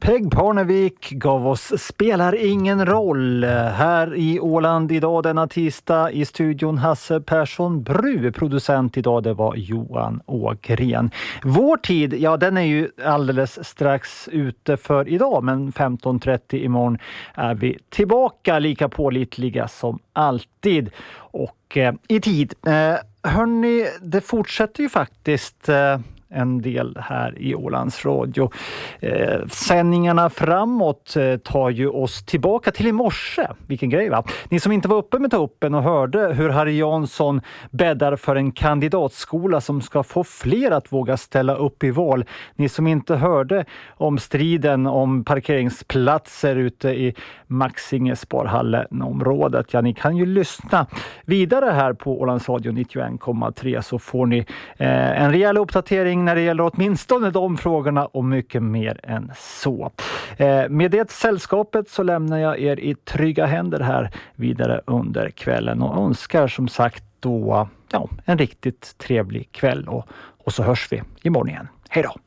Peg Parnevik gav oss Spelar ingen roll. Här i Åland idag denna tisdag i studion Hasse Persson Bru. Producent idag det var Johan Ågren. Vår tid, ja den är ju alldeles strax ute för idag, men 15.30 imorgon är vi tillbaka lika pålitliga som alltid och i tid. Hörrni, det fortsätter ju faktiskt en del här i Ålands Radio. Sändningarna framåt tar ju oss tillbaka till i morse. Vilken grej va? Ni som inte var uppe med tuppen och hörde hur Harry Jansson bäddar för en kandidatskola som ska få fler att våga ställa upp i val. Ni som inte hörde om striden om parkeringsplatser ute i Maxinge Sparhallenområdet. Ja, ni kan ju lyssna vidare här på Ålands Radio 91,3 så får ni en rejäl uppdatering när det gäller åtminstone de frågorna och mycket mer än så. Med det sällskapet så lämnar jag er i trygga händer här vidare under kvällen och önskar som sagt då en riktigt trevlig kväll och så hörs vi imorgon igen. Hej då!